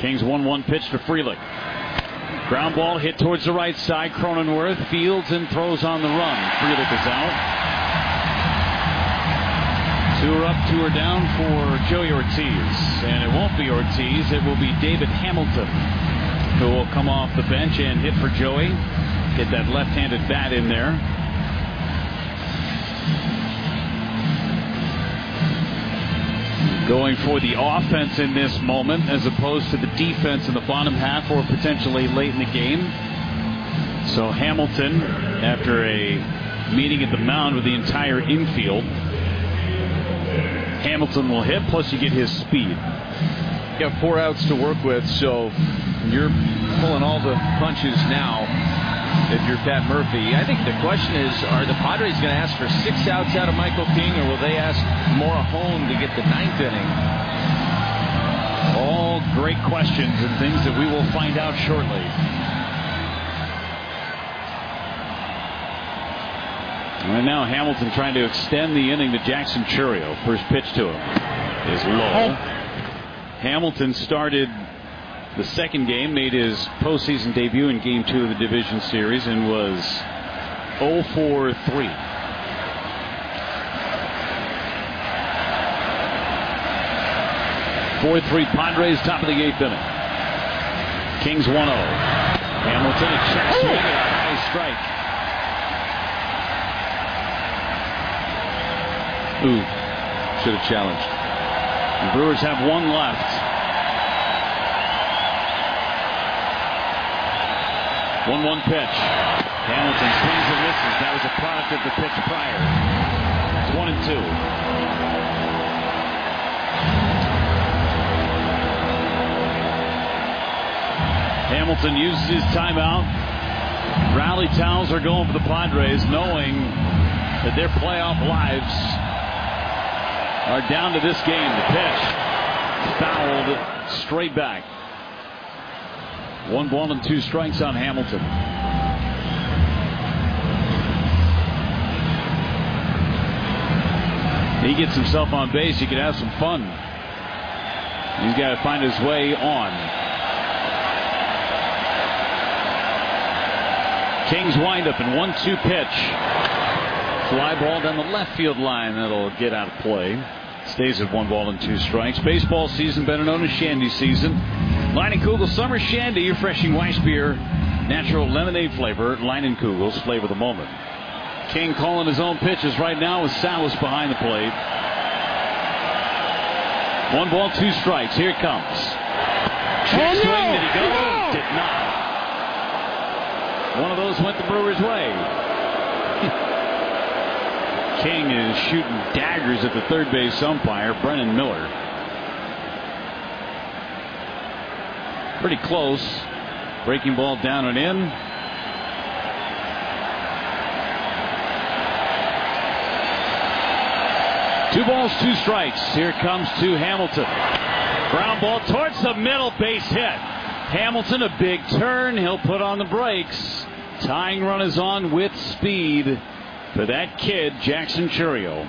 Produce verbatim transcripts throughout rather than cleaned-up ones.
Kings one one pitch to Frelick. Ground ball hit towards the right side. Cronenworth fields and throws on the run. Frelick is out. Two are up, two are down for Joey Ortiz. And it won't be Ortiz, it will be David Hamilton, who will come off the bench and hit for Joey. Get that left-handed bat in there. Going for the offense in this moment as opposed to the defense in the bottom half or potentially late in the game. So Hamilton, after a meeting at the mound with the entire infield, Hamilton will hit, plus you get his speed. You got four outs to work with, so you're pulling all the punches now if you're Pat Murphy. I think the question is, are the Padres going to ask for six outs out of Michael King, or will they ask Morahone to get the ninth inning? All great questions and things that we will find out shortly. And now Hamilton trying to extend the inning to Jackson Chourio. First pitch to him is low. Hamilton started the second game, made his postseason debut in Game Two of the Division Series, and was oh for three. four three Padres, top of the eighth inning. Kings one oh. Hamilton a check swing and a high strike. Ooh, should have challenged. The Brewers have one left. one one pitch. Hamilton swings and misses. That was a product of the pitch prior. It's one and two. Hamilton uses his timeout. Rally towels are going for the Padres, knowing that their playoff lives are down to this game. The pitch fouled straight back. One ball and two strikes on Hamilton. He gets himself on base, he could have some fun. He's got to find his way on. Kings wind up in one two pitch. Fly ball down the left field line. That'll get out of play. Stays at one ball and two strikes. Baseball season, better known as Shandy season. Leinenkugel Summer Shandy, refreshing Weiss beer, natural lemonade flavor. Leinenkugel's flavor of the moment. King calling his own pitches right now with Salas behind the plate. One ball, two strikes. Here it comes. Check swing. Did he go? No. Did not. One of those went the Brewers' way. King is shooting daggers at the third base umpire, Brennan Miller. Pretty close. Breaking ball down and in. Two balls, two strikes. Here it comes to Hamilton. Ground ball towards the middle, base hit. Hamilton, a big turn. He'll put on the brakes. Tying run is on with speed for that kid, Jackson Chourio.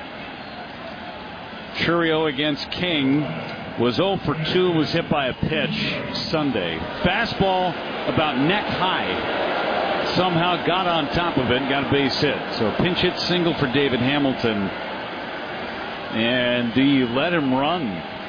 Chourio against King was oh for two, was hit by a pitch Sunday. Fastball about neck high. Somehow got on top of it and got a base hit. So pinch hit single for David Hamilton. And do you let him run?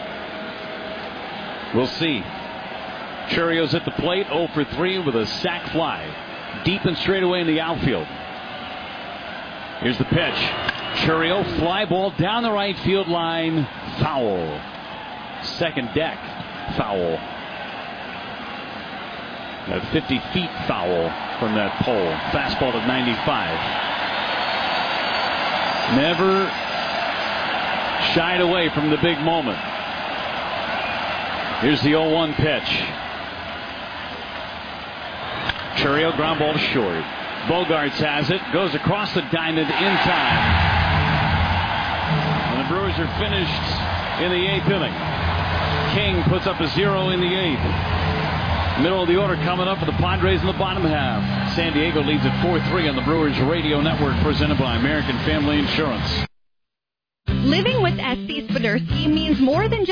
We'll see. Chourio's at the plate, oh for three with a sac fly. Deep and straight away in the outfield. Here's the pitch. Chourio, fly ball down the right field line. Foul. Second deck. Foul. At fifty feet foul from that pole. Fastball at ninety-five. Never shied away from the big moment. Here's the oh one pitch. Chourio, ground ball to short. Bogaerts has it, goes across the diamond in time. And the Brewers are finished in the eighth inning. King puts up a zero in the eighth. Middle of the order coming up for the Padres in the bottom half. San Diego leads at four three on the Brewers Radio Network, presented by American Family Insurance. Living with S C Swiderski means more than just